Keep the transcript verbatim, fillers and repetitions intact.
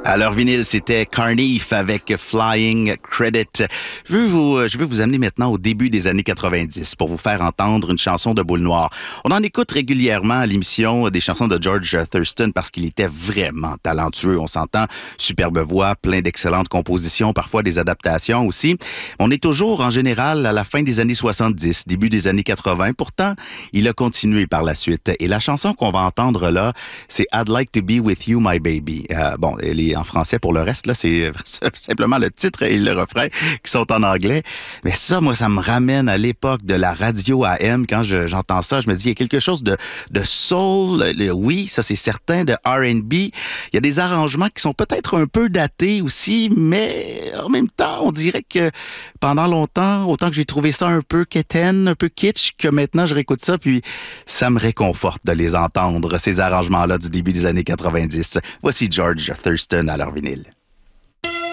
À leur vinyle, c'était Carnif avec Flying Credit. Je veux vous, je veux vous amener maintenant au début des années quatre-vingt-dix pour vous faire entendre une chanson de Boule Noire. On en écoute régulièrement à l'émission des chansons de George Thurston parce qu'il était vraiment talentueux. On s'entend, superbe voix, plein d'excellentes compositions, parfois des adaptations aussi. On est toujours en général à la fin des années soixante-dix, début des années quatre-vingts. Pourtant, il a continué par la suite. Et la chanson qu'on va entendre là, c'est I'd Like to Be With You, My Baby. Euh, bon, elle est en français pour le reste, là, c'est simplement le titre et le refrain qui sont en anglais. Mais ça, moi, ça me ramène à l'époque de la radio A M. Quand je, j'entends ça, je me dis, il y a quelque chose de, de soul, le, oui, ça c'est certain, de R and B. Il y a des arrangements qui sont peut-être un peu datés aussi, mais en même temps, on dirait que pendant longtemps, autant que j'ai trouvé ça un peu quétaine, un peu kitsch, que maintenant je réécoute ça, puis ça me réconforte de les entendre, ces arrangements-là du début des années quatre-vingt-dix. Voici George Thurston à leur vinyle.